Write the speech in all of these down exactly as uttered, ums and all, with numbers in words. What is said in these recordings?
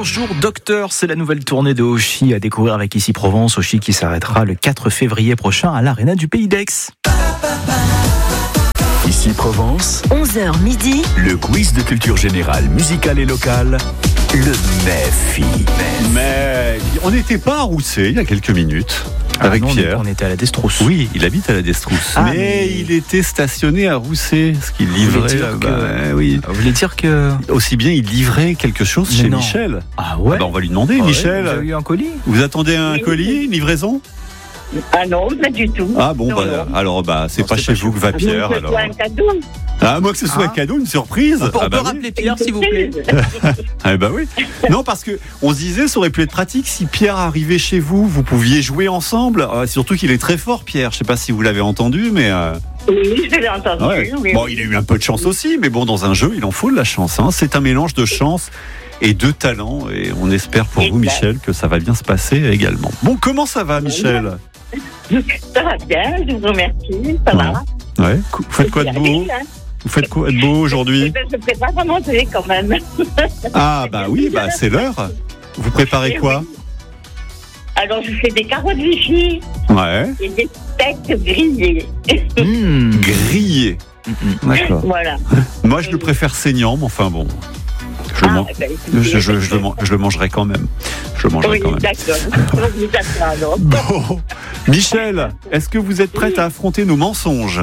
Bonjour docteur, c'est la nouvelle tournée de Oshi à découvrir avec Ici Provence. Oshi qui s'arrêtera le quatre février prochain à l'Arena du Pays d'Aix. Ici Provence, onze heures midi, le quiz de culture générale, musicale et locale, le Méfi. Mais on n'était pas à Rousset il y a quelques minutes. Avec ah non, Pierre. On était à la Destrousse. Oui, il habite à la Destrousse. Ah, mais, mais il était stationné à Rousset, ce qu'il livrait. Vous voulez dire que... oui. Vous voulez dire que... Aussi bien, il livrait quelque chose mais chez non. Michel. Ah ouais, ah ben on va lui demander, ah Michel. Ouais, vous avez eu un colis? Vous attendez un oui, colis, oui. une livraison? Ah non, pas du tout. Ah bon, non, bah, non. alors bah, c'est Non, pas c'est chez pas vous chez que va Ah, Pierre. donc, Alors. c'est un cadeau. Ah, moi que ce soit Ah. un cadeau, une surprise. On peut, ah, on bah peut oui. rappeler Pierre s'il vous plaît. Ah bah oui. Non, parce que on se disait, ça aurait pu être pratique si Pierre arrivait chez vous, vous pouviez jouer ensemble. Euh, surtout qu'il est très fort, Pierre. Je sais pas si vous l'avez entendu, mais. Euh... Oui, je l'ai entendu. Ouais. Oui, Bon, oui. il a eu un peu de chance aussi, mais bon, dans un jeu, il en faut de la chance. Hein. C'est un mélange de chance et de talent, et on espère pour vous, Exact. Michel, que ça va bien se passer également. Bon, comment ça va, Michel? Ça va bien, je vous remercie. Ça Ouais. va. Ouais. Vous faites quoi de beau? Vous faites quoi de beau Eh aujourd'hui? ben, je prépare à manger quand même. Ah bah oui, bah c'est l'heure. Vous préparez Eh quoi? oui. Alors, je fais des carottes vichy Ouais. et des steaks grillés. Mmh. Grillé. D'accord. Voilà. Moi, je le préfère saignant, mais enfin bon. Je, le, Ah, man- eh ben, je, je- je le man- je le mangerai quand même. Je le mangerai oui, quand même. d'accord. Oui, d'accord, alors. Bon. Michel, est-ce que vous êtes prête à affronter nos mensonges?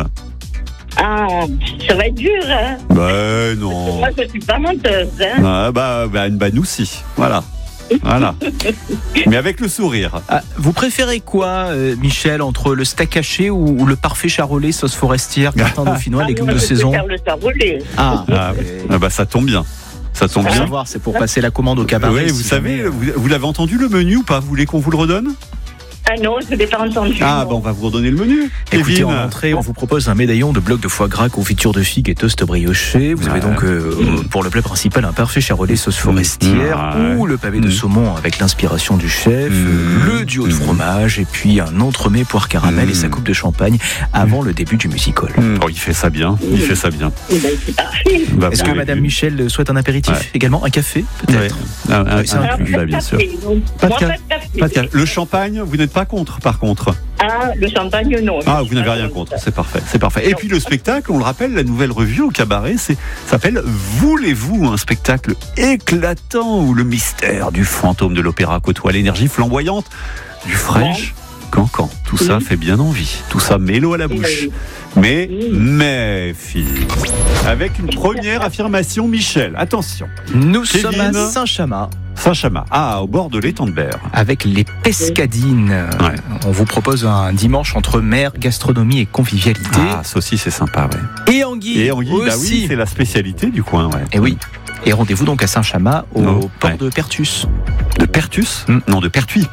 Ah, ça va être dur, hein. Ben non. Moi, je suis pas menteuse, hein. Ah, bah, bah, bah, nous si. Voilà. Voilà. Mais avec le sourire. Ah, vous préférez quoi, euh, Michel, entre le steak haché ou, ou le parfait charolais sauce forestière, gratin dauphinois, Ah, légumes moi, de je saison? préfère le charolais. Ah, Ah, ah bah ça tombe bien. Ça tombe pour bien. savoir, c'est pour passer la commande au cabaret. Oui, vous si savez, jamais. vous, vous l'avez entendu le menu ou pas? Vous voulez qu'on vous le redonne? Ah non, je ne l'ai pas entendu. Ah, non. bah on va vous redonner le menu. Écoutez, Kevin. en entrée, on vous propose un médaillon de blocs de foie gras, confiture de figues et toast brioché. Vous avez Ouais. donc, euh, pour le plat principal, un parfait charolais sauce forestière Ouais. ou le pavé de Mm. saumon avec l'inspiration du chef, Mm. le duo de Mm. fromage et puis un entremets poire caramel Mm. et sa coupe de champagne avant le début du musical. Mmh. Oh, il fait ça bien. Il fait ça bien. Eh ben, c'est parfait. Bah, Est-ce vous que avez Madame vu. Michel souhaite un apéritif Ouais. également? Un café, peut-être? Ouais. Ah, ah, Oui, c'est ah, Alors, bah, pas de bien sûr. café, donc. Pas de Moi, ca- pas de café. Pas de café. Le champagne, vous n'êtes pas contre, par contre. Ah, le champagne, non. Ah, vous n'avez rien contre. C'est parfait. C'est parfait. Et puis le spectacle, on le rappelle, la nouvelle revue au cabaret, c'est s'appelle Voulez-vous, un spectacle éclatant où le mystère du fantôme de l'opéra côtoie l'énergie flamboyante du fraîche cancan. Tout ça Oui. fait bien envie. Tout ça mélo à la bouche. Oui. Mais, Oui. mais, fille. Avec une première affirmation, Michel. Attention. Nous Kevin. sommes à Saint-Chamas Saint-Chamas. Ah, au bord de l'étang de Berre. avec les Pescadines. Ouais. On vous propose un dimanche entre mer, gastronomie et convivialité. Ah, ça aussi, c'est sympa, ouais. Et anguille, Et Anguille, bah aussi. oui, c'est la spécialité du coin, ouais. Et oui. Et rendez-vous donc à Saint-Chamas, au Oh, port ouais. de Pertus. De Pertus Hmm. Non, de Pertuis.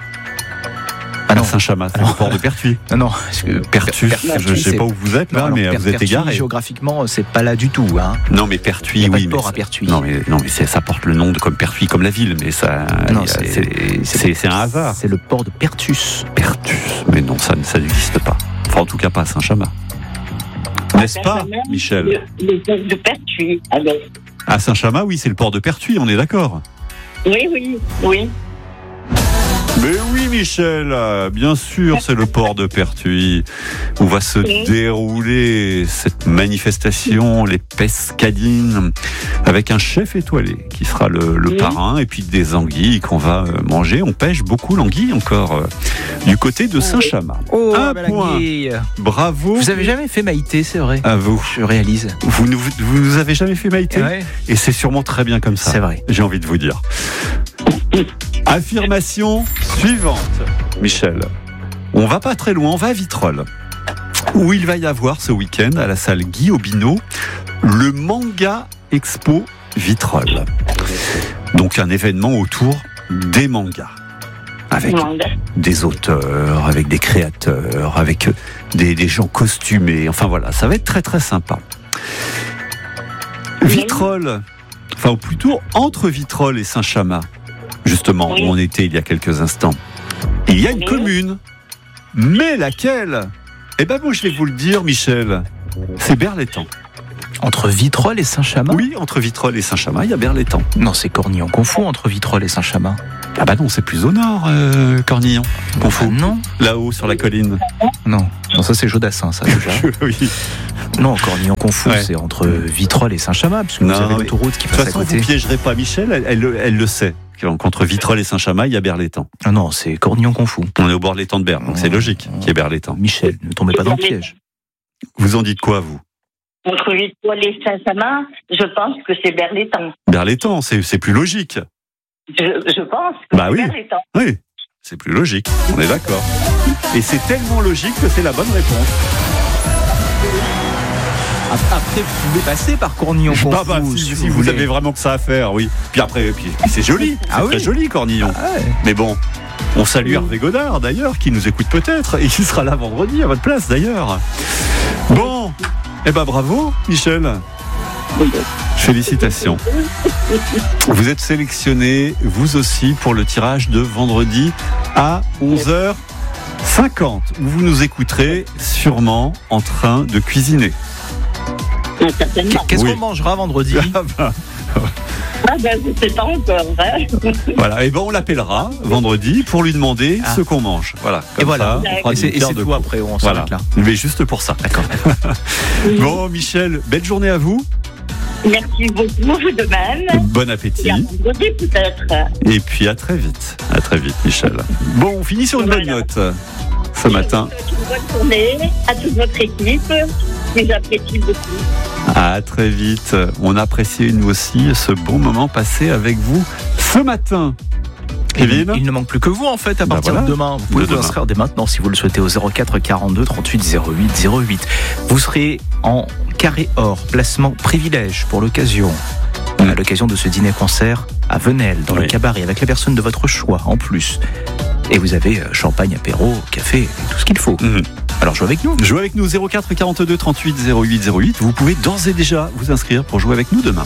Ah non, À Saint-Chamas, c'est Ah non. le port de Pertuis. non, non. parce que Pertus, Per- je ne sais c'est- pas où vous êtes là, Non, alors, mais Per- vous êtes Pertuis, égaré. géographiquement, c'est pas là du tout. Hein. Non, mais Il Pertuis, n'y a pas oui. de mais port à c'est- Pertuis. Non, mais, non, mais c'est- ça porte le nom de comme Pertuis, comme la ville, mais ça. Non, il y a- c'est- c'est- c'est c'est un hasard. C'est le port de Pertus. Pertus. Mais non, ça, ça n'existe pas. Enfin, en tout cas, pas à Saint-Chamas. N'est-ce pas, Michel? Le, le port de Pertuis. Alors, À Saint-Chamas, oui, c'est le port de Pertuis, on est d'accord. oui, oui, oui. Mais oui, Michel, euh, bien sûr, c'est le port de Pertuis où va se Oui. dérouler cette manifestation, les Pescadines, avec un chef étoilé qui sera le, le Oui. parrain, et puis des anguilles qu'on va euh, manger. On pêche beaucoup l'anguille encore euh, du côté de Saint-Chamas. Oh, Un belle point. anguille. Bravo Vous avez jamais fait Maïté, c'est vrai. à vous. Je réalise. Vous ne vous, vous nous avez jamais fait Maïté, Ouais, et c'est sûrement très bien comme ça. c'est vrai. J'ai envie de vous dire. Affirmation suivante, Michel. On va pas très loin, on va à Vitrolles, où il va y avoir ce week-end à la salle Guy Aubineau le Manga Expo Vitrolles. Donc un événement autour des mangas, avec Manga. des auteurs, avec des créateurs, avec des, des gens costumés. Enfin voilà, ça va être très très sympa. Vitrolles, enfin ou plutôt entre Vitrolles et Saint-Chamas, justement, Oui. où on était il y a quelques instants. Il y a une Oui. commune, mais laquelle? Eh ben moi je vais vous le dire, Michel, c'est Berlétan. Entre Vitrolles et Saint-Chamas? Oui, entre Vitrolles et Saint-Chamas, il y a Berlétan. Non, c'est Cornillon. On confond entre Vitrolles et Saint-Chamas. Ah bah non, c'est plus au nord, euh, Cornillon. Confond. Ah non, Là-haut, sur la colline. non. Non, ça c'est Jodassin, ça déjà. Oui. Non, Cornillon confond, Ouais. c'est entre Vitrolles et Saint-Chamas, parce que Non, vous avez mais- l'autoroute qui De toute passe à façon, vous côté. piégerez pas Michel, elle, elle, elle le sait. Qu'entre Vitrolles et Saint-Chamas, il y a Berlétan. Ah non, c'est Cornillon confond. On est au bord de l'étang de Berne, donc c'est logique qu'il y ait Berlétan. Michel, ne tombez pas dans le piège. Vous en dites quoi, vous? Entre Vitrolles et Saint-Chamas, je pense que c'est Berlétan. Berlétan, c'est c'est plus logique. Je, je pense que Bah c'est oui. Berlétan. Oui, c'est plus logique, on est d'accord. Et c'est tellement logique que c'est la bonne réponse. Après, vous pouvez passer par Cornillon confond. Ah bah, si, si si vous voulez. avez vraiment que ça à faire, oui. Puis après, puis, puis c'est joli, c'est Ah très oui. joli, Cornillon. Ah ouais. Mais bon, on salue Hervé Godard, d'ailleurs, qui nous écoute peut-être, et qui sera là vendredi à votre place, d'ailleurs. Bon, eh ben bravo, Michel. Félicitations. Vous êtes sélectionné, vous aussi, pour le tirage de vendredi à onze heures cinquante, où vous nous écouterez sûrement en train de cuisiner. Ah, certainement. Qu'est-ce Oui. qu'on mangera vendredi? Ah bah, Ah ben, je ne sais pas encore. Hein. voilà, et ben on l'appellera vendredi pour lui demander Ah. ce qu'on mange. Voilà. Et Comme voilà. ça, on fera Et une c'est et pierre c'est de tout coups. après, on Voilà. s'arrête là. Mais juste pour ça. D'accord. Bon, Michel, belle journée à vous. Merci beaucoup, vous de même. Bon Et à appétit. vendredi peut-être. Et puis à très vite. À très vite, Michel. Bon, on finit sur une bonne Voilà. note ce matin. Je vous souhaite une bonne journée à toute votre équipe. Que j'apprécie beaucoup. À très vite. On apprécie nous aussi ce bon moment passé avec vous ce matin. Kevin, Il ne manque plus que vous en fait à Bah partir voilà. de demain. Vous pouvez De vous demain. inscrire dès maintenant si vous le souhaitez au zéro quatre quarante-deux trente-huit zéro huit zéro huit. Vous serez en carré or, placement privilège pour l'occasion. Mm. À l'occasion de ce dîner-concert à Venelle, dans le Oui. cabaret, avec la personne de votre choix en plus. Et vous avez euh, champagne, apéro, café, et tout ce qu'il faut. Mhm. Alors jouez avec nous. jouez avec nous zéro quatre quarante-deux trente-huit zéro huit zéro huit. Vous pouvez d'ores et déjà vous inscrire pour jouer avec nous demain.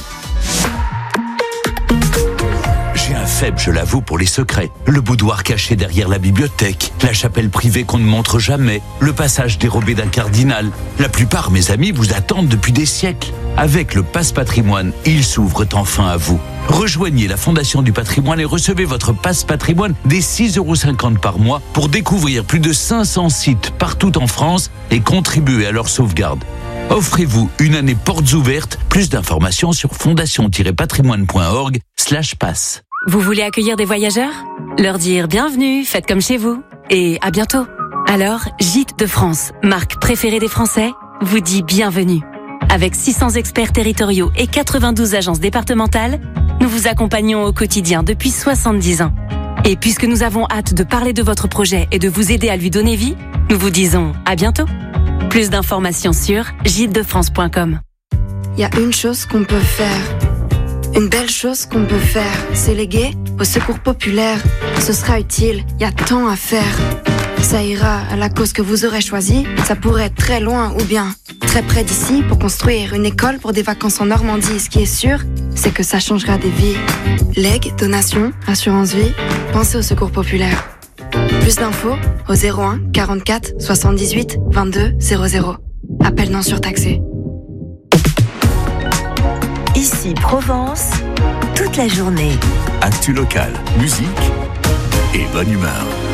J'ai un faible, je l'avoue, pour les secrets. Le boudoir caché derrière la bibliothèque, la chapelle privée qu'on ne montre jamais, le passage dérobé d'un cardinal. La plupart, mes amis, vous attendent depuis des siècles. Avec le Passe Patrimoine, ils s'ouvrent enfin à vous. Rejoignez la Fondation du Patrimoine et recevez votre Passe Patrimoine dès six euros cinquante par mois pour découvrir plus de cinq cents sites partout en France et contribuer à leur sauvegarde. Offrez-vous une année portes ouvertes. Plus d'informations sur fondation-patrimoine.org slash passe. Vous voulez accueillir des voyageurs? Leur dire bienvenue, faites comme chez vous. Et à bientôt. Alors, Gîtes de France, marque préférée des Français, vous dit bienvenue. Avec six cents experts territoriaux et quatre-vingt-douze agences départementales, nous vous accompagnons au quotidien depuis soixante-dix ans. Et puisque nous avons hâte de parler de votre projet et de vous aider à lui donner vie, nous vous disons à bientôt. Plus d'informations sur gîtes de france point com. Il y a une chose qu'on peut faire. Une belle chose qu'on peut faire, c'est léguer au secours populaire. Ce sera utile, il y a tant à faire. Ça ira à la cause que vous aurez choisie. Ça pourrait être très loin ou bien très près d'ici pour construire une école pour des vacances en Normandie. Ce qui est sûr, c'est que ça changera des vies. Legs, donations, assurance vie, pensez au secours populaire. Plus d'infos au zéro un quarante-quatre soixante-dix-huit vingt-deux zéro zéro. Appel non surtaxé. Ici Provence, toute la journée. Actu local, musique et bonne humeur.